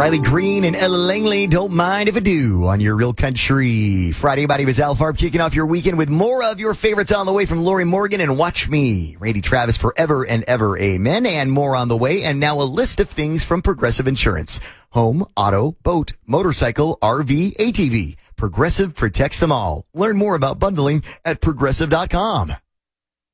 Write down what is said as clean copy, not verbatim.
Riley Green and Ella Langley, Don't Mind If I Do, on your Real Country Friday. My name is Al Farb, kicking off your weekend with more of your favorites on the way from Lori Morgan and Watch Me, Randy Travis, Forever and Ever, Amen, and more on the way. And now a list of things from Progressive Insurance. Home, auto, boat, motorcycle, RV, ATV. Progressive protects them all. Learn more about bundling at Progressive.com.